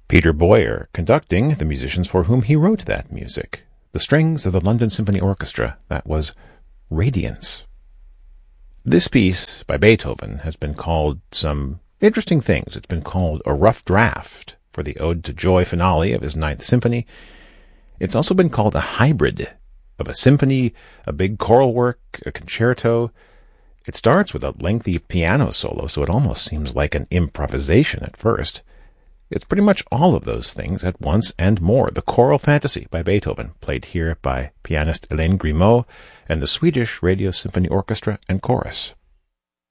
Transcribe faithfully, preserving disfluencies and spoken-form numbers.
Peter Boyer conducting the musicians for whom he wrote that music. The strings of the London Symphony Orchestra. That was Radiance. This piece by Beethoven has been called some interesting things. It's been called a rough draft for the Ode to Joy finale of his Ninth Symphony. It's also been called a hybrid of a symphony, a big choral work, a concerto. It starts with a lengthy piano solo, so it almost seems like an improvisation at first. It's pretty much all of those things at once and more. The Choral Fantasy by Beethoven, played here by pianist Hélène Grimaud and the Swedish Radio Symphony Orchestra and Chorus.